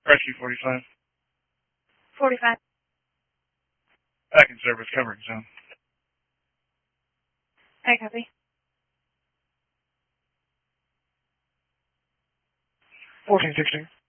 Rescue 45. 45. Back in service covering zone. I copy. 1416.